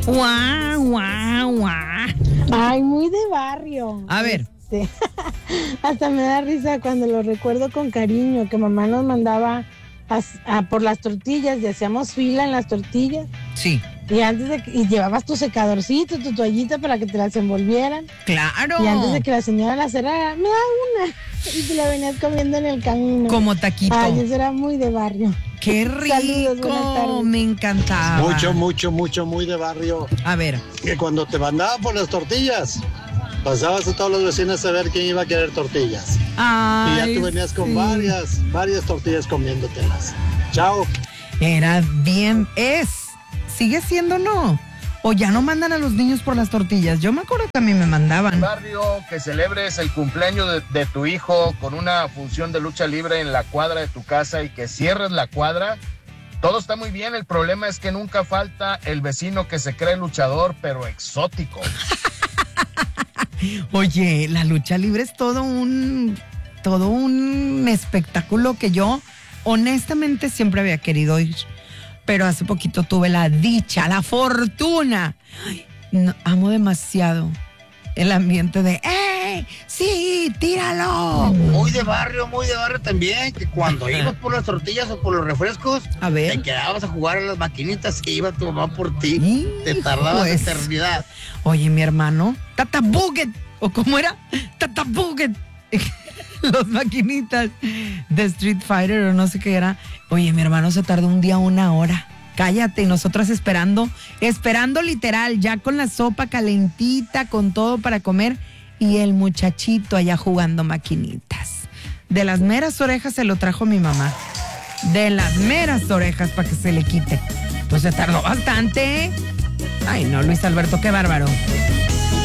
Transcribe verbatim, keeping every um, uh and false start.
Guau, guau, guau. Ay, muy de barrio. A ver. Este, hasta me da risa cuando lo recuerdo con cariño, que mamá nos mandaba a, a por las tortillas y hacíamos fila en las tortillas. Sí. Y antes de que, y llevabas tu secadorcito, tu toallita para que te las envolvieran. Claro. Y antes de que la señora la cerrara, me da una. Y te la venías comiendo en el camino. Como taquito. Ay, eso era muy de barrio. ¡Qué rico! Saludos, buenas tardes. Me encantaba. Mucho, mucho, mucho, muy de barrio. A ver. Que cuando te mandaban por las tortillas, pasabas a todos los vecinos a ver quién iba a querer tortillas. Ay, y ya tú venías con sí. varias, varias tortillas comiéndotelas. Chao. Era bien, es, sigue siendo no, o ya no mandan a los niños por las tortillas. Yo me acuerdo que a mí me mandaban. Barrio, que celebres el cumpleaños de, de tu hijo con una función de lucha libre en la cuadra de tu casa y que cierres la cuadra. Todo está muy bien, el problema es que nunca falta el vecino que se cree luchador, pero exótico. Oye, la lucha libre es todo un, todo un espectáculo que yo honestamente siempre había querido ir, pero hace poquito tuve la dicha, la fortuna. Ay, no, amo demasiado el ambiente de ¡ey! ¡Sí! ¡Tíralo! Muy de barrio, muy de barrio también, que cuando ibas por las tortillas o por los refrescos, a ver, te quedabas a jugar a las maquinitas que iba tu mamá por ti. Sí, te tardabas pues. eternidad. Oye, mi hermano, Tata Buget, ¿o cómo era? Tata Buget. Los maquinitas de Street Fighter o no sé qué era. Oye, mi hermano se tardó un día, una hora. Cállate, y nosotras esperando, esperando literal, ya con la sopa calentita, con todo para comer, y el muchachito allá jugando maquinitas. De las meras orejas se lo trajo mi mamá. De las meras orejas para que se le quite. Pues se tardó bastante. Ay, no, Luis Alberto, qué bárbaro.